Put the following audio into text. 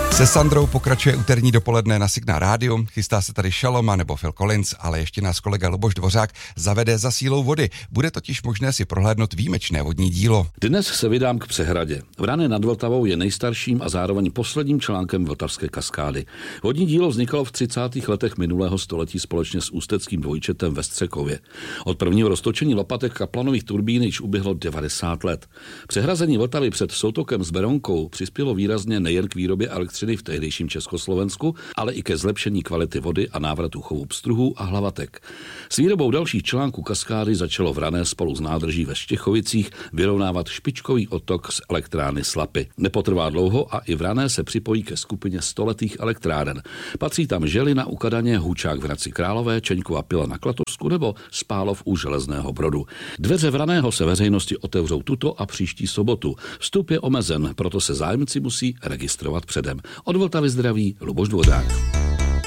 Se Sandrou pokračuje úterní dopoledne na Signál rádiu, chystá se tady Šaloma nebo Phil Collins, ale ještě nás kolega Luboš Dvořák zavede za sílou vody. Bude totiž možné si prohlédnout výjimečné vodní dílo. Dnes se vydám k Přehradě. Vrané nad Vltavou je nejstarším a zároveň posledním článkem Vltavské kaskády. Vodní dílo vzniklo v 30. letech minulého století společně s ústeckým dvojčetem ve Střekově. Od prvního roztočení lopatek kaplanových turbín již uběhlo 90 let. Přehrazení Vltavy před soutokem s Berounkou přispělo výrazně nejen k výrobě elektřiny v tehdejším Československu, ale i ke zlepšení kvality vody a návratu chovu pstruhů a hlavatek. S výrobou dalších článků kaskády začalo Vrané spolu s nádrží ve Štěchovicích vyrovnávat špičkový odtok z elektrárny Slapy. Nepotrvá dlouho a i Vrané se připojí ke skupině stoletých elektráren. Patří tam Želina u Kadaně, Hučák v Hradci Králové, Čeňkova pila na Klatovsku nebo Spálov u Železného Brodu. Dveře Vraného se veřejnosti otevřou tuto a příští sobotu. Vstup je omezen, proto se zájemci musí registrovat předem. Od Vltavy zdraví Luboš Dvořák.